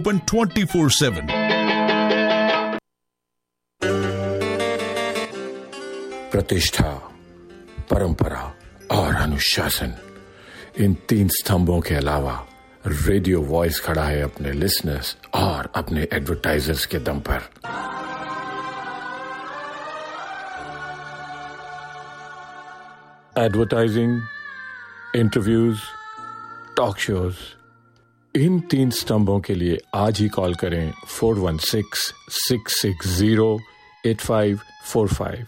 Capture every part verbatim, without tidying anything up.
open twenty-four seven. प्रतिष्ठा, परंपरा और अनुशासन, इन तीन स्तंभों के अलावा रेडियो वॉइस खड़ा है अपने लिसनर्स और अपने एडवर्टाइजर्स के दम पर। एडवर्टाइजिंग, इंटरव्यूज, टॉक शोज, इन तीन स्तंभों के लिए आज ही कॉल करें four one six six six zero eight five four five.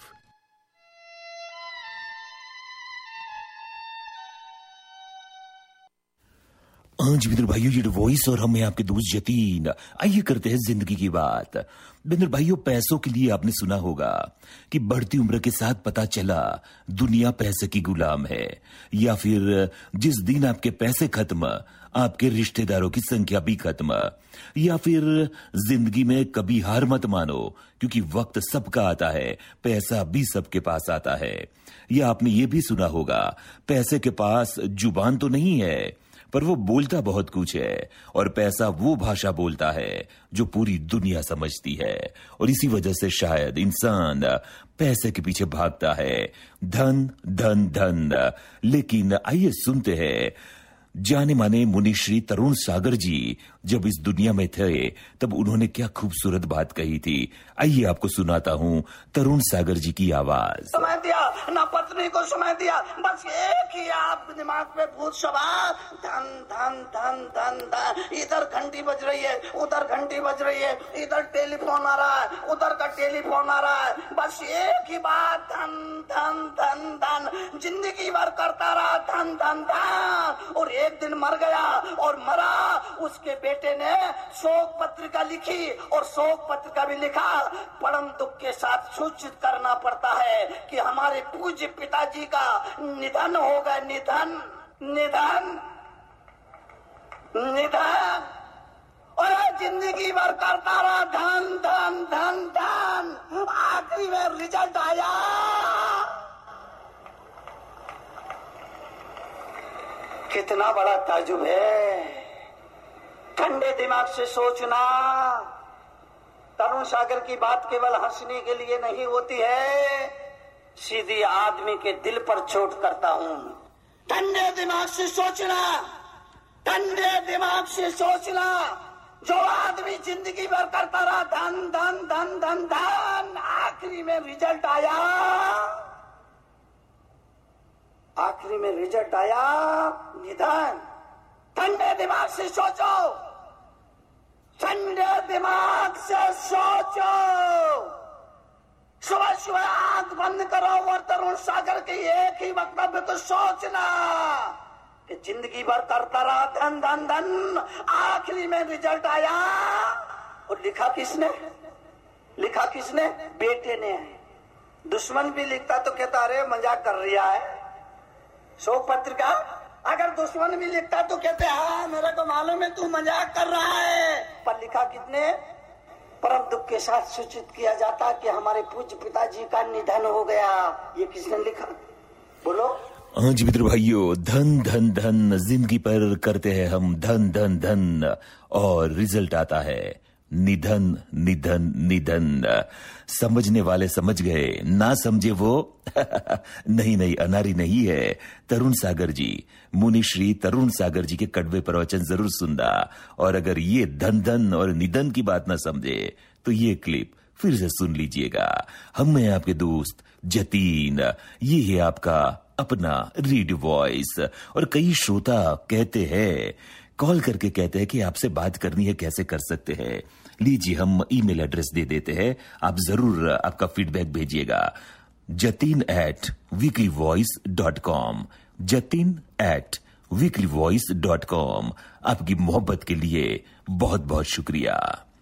जी बिंदु भाइयों, ये वॉइस और हम आपके दोस्त जतीन। आइए करते हैं जिंदगी की बात। बिंदु भाइयों, पैसों के लिए आपने सुना होगा कि बढ़ती उम्र के साथ पता चला दुनिया पैसे की गुलाम है, या फिर जिस दिन आपके पैसे खत्म आपके रिश्तेदारों की संख्या भी खत्म, या फिर जिंदगी में कभी हार मत मानो क्योंकि वक्त सबका आता है, पैसा भी सबके पास आता है। या आपने ये भी सुना होगा पैसे के पास जुबान तो नहीं है पर वो बोलता बहुत कुछ है, और पैसा वो भाषा बोलता है जो पूरी दुनिया समझती है। और इसी वजह से शायद इंसान पैसे के पीछे भागता है, धन धन धन। लेकिन आइए सुनते हैं जाने माने मुनि श्री तरुण सागर जी जब इस दुनिया में थे तब उन्होंने क्या खूबसूरत बात कही थी। आइए आपको सुनाता हूं तरुण सागर जी की आवाज। समय दिया ना पत्नी को, समय दिया बस एक ही आप दिमाग में भूत सवार, धन धन धन धन धन। इधर घंटी बज रही है, उधर घंटी बज रही है, इधर टेलीफोन आ रहा है, उधर का टेलीफोन आ रहा है, बस एक ही बात, धन धन धन धन। जिंदगी भर करता रहा धन धन धन, और एक दिन मर गया, और मरा उसके बेटे ने शोक पत्रिका लिखी, और शोक पत्रिका भी लिखा। परम दुख के साथ सूचित करना पड़ता है कि हमारे पूज्य पिताजी का निधन हो गया। निधन निधन निधन और जिंदगी भर करता रहा धन धन धन धन। आखिरी में रिजल्ट आया। कितना बड़ा ताजुब है। ठंडे दिमाग से सोचना। तरुण सागर की बात केवल हंसने के लिए नहीं होती है, सीधी आदमी के दिल पर चोट करता हूं। ठंडे दिमाग से सोचना, ठंडे दिमाग से सोचना। जो आदमी जिंदगी भर करता रहा धन धन धन धन धन, आखिरी में रिजल्ट आया। आखिरी में रिजल्ट आया निधन। ठंडे दिमाग से सोचो, ठंडे दिमाग से सोचो। सुबह सुबह आंख बंद करो और तरुण सागर के एक ही वक्तव्य को सोचना कि जिंदगी भर करता रहा धन धन धन, आखिरी में रिजल्ट आया। और लिखा किसने? लिखा किसने? बेटे ने। दुश्मन भी लिखता तो कहता अरे मजाक कर रहा है। शोक पत्रिका अगर दुश्मन भी लिखता तो कहते हाँ मेरे को मालूम है तू मजाक कर रहा है। पर लिखा कितने? परम दुख के साथ सूचित किया जाता कि हमारे पूज्य पिताजी का निधन हो गया। ये किसने लिखा? बोलो। हाँ जी मित्र भाइयों, धन धन धन जिंदगी पर करते हैं हम धन धन धन, और रिजल्ट आता है निधन निधन निधन। समझने वाले समझ गए, ना समझे वो नहीं नहीं अनारी नहीं है। तरुण सागर जी, मुनि श्री तरुण सागर जी के कड़वे प्रवचन जरूर सुनना। और अगर ये धन धन और निधन की बात ना समझे तो ये क्लिप फिर से सुन लीजिएगा। हम हैं आपके दोस्त जतीन, ये है आपका अपना रेडियो वॉइस। और कई श्रोता कहते हैं, कॉल करके कहते हैं कि आपसे बात करनी है, कैसे कर सकते हैं? लीजिए हम ईमेल एड्रेस दे देते हैं, आप जरूर आपका फीडबैक भेजिएगा। Jatin eight weekly voice dot com, Jatin eight weekly voice dot com. आपकी मोहब्बत के लिए बहुत बहुत शुक्रिया।